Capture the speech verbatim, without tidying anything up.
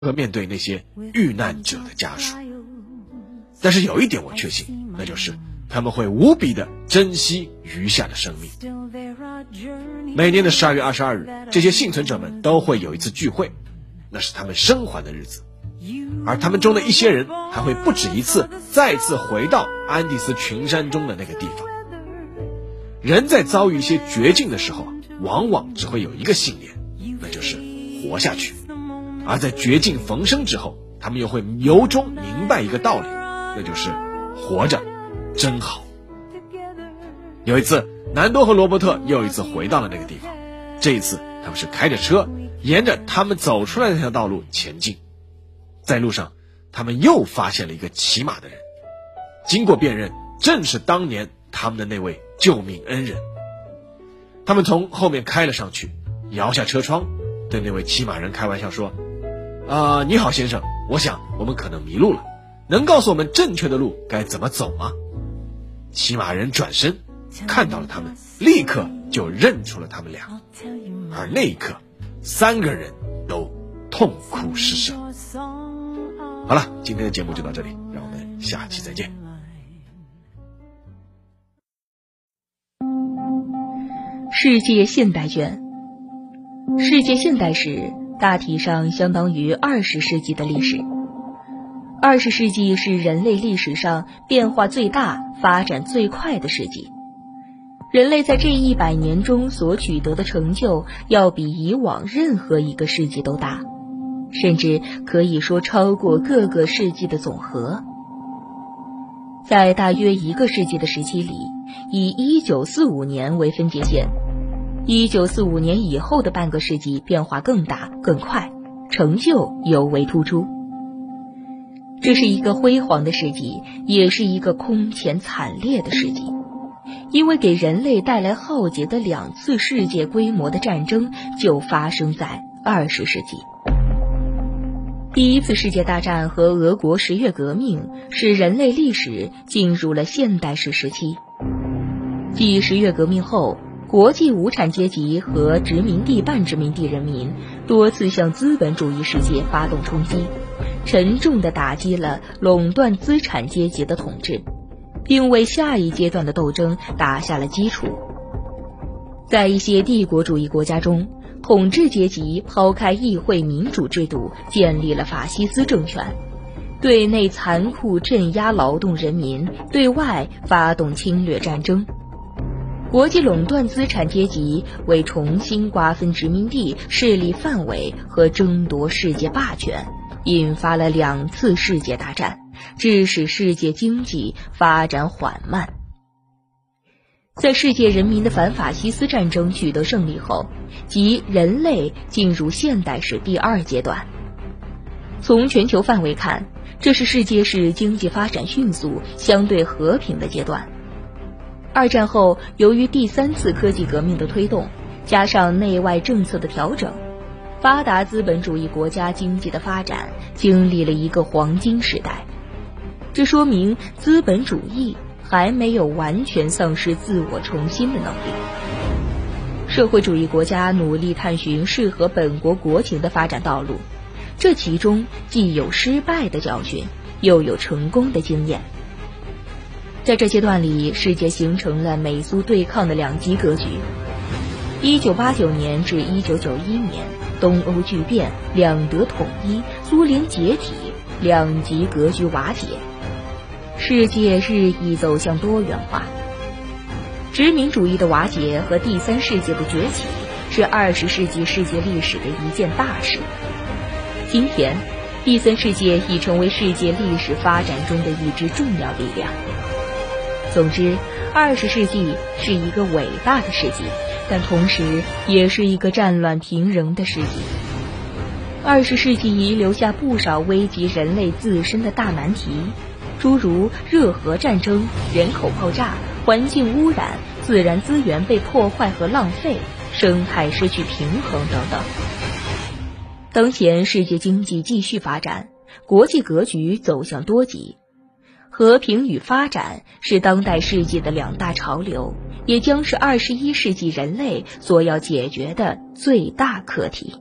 何面对那些遇难者的家属。但是有一点我确信，那就是他们会无比的珍惜余下的生命。每年的十二月二十二日，这些幸存者们都会有一次聚会，那是他们生还的日子。而他们中的一些人还会不止一次再次回到安第斯群山中的那个地方。人在遭遇一些绝境的时候，往往只会有一个信念，那就是活下去。而在绝境逢生之后，他们又会由衷明白一个道理，那就是活着真好。有一次，南多和罗伯特又一次回到了那个地方，这一次他们是开着车沿着他们走出来的那条道路前进。在路上，他们又发现了一个骑马的人，经过辨认，正是当年他们的那位救命恩人。他们从后面开了上去，摇下车窗，对那位骑马人开玩笑说：啊、呃，你好先生，我想我们可能迷路了，能告诉我们正确的路该怎么走吗？骑马人转身看到了他们，立刻就认出了他们俩，而那一刻三个人都痛哭失声。好了，今天的节目就到这里，让我们下期再见。 世界现代卷，世界现代史大体上相当于二十世纪的历史。二十世纪是人类历史上变化最大、发展最快的世纪。人类在这一百年中所取得的成就，要比以往任何一个世纪都大，甚至可以说超过各个世纪的总和。在大约一个世纪的时期里，以一九四五年为分界线，一九四五年以后的半个世纪变化更大、更快，成就尤为突出。这是一个辉煌的世纪，也是一个空前惨烈的世纪，因为给人类带来浩劫的两次世界规模的战争就发生在二十世纪。第一次世界大战和俄国十月革命使人类历史进入了现代史时期。继十月革命后，国际无产阶级和殖民地半殖民地人民多次向资本主义世界发动冲击，沉重地打击了垄断资产阶级的统治，并为下一阶段的斗争打下了基础。在一些帝国主义国家中，统治阶级抛开议会民主制度，建立了法西斯政权，对内残酷镇压劳动人民，对外发动侵略战争。国际垄断资产阶级为重新瓜分殖民地势力范围和争夺世界霸权，引发了两次世界大战，致使世界经济发展缓慢。在世界人民的反法西斯战争取得胜利后，即人类进入现代史第二阶段。从全球范围看，这是世界史经济发展迅速、相对和平的阶段。二战后，由于第三次科技革命的推动，加上内外政策的调整，发达资本主义国家经济的发展经历了一个黄金时代。这说明资本主义还没有完全丧失自我重新的能力。社会主义国家努力探寻适合本国国情的发展道路，这其中既有失败的教训，又有成功的经验。在这阶段里，世界形成了美苏对抗的两极格局。一九八九年至一九九一年，东欧剧变，两德统一，苏联解体，两极格局瓦解，世界日益走向多元化。殖民主义的瓦解和第三世界的崛起是二十世纪世界历史的一件大事。今天，第三世界已成为世界历史发展中的一支重要力量。总之，二十世纪是一个伟大的世纪，但同时也是一个战乱频仍的世纪。二十世纪遗留下不少危及人类自身的大难题，诸如热核战争、人口爆炸、环境污染、自然资源被破坏和浪费、生态失去平衡等等。当前世界经济继续发展，国际格局走向多极。和平与发展是当代世界的两大潮流，也将是二十一世纪人类所要解决的最大课题。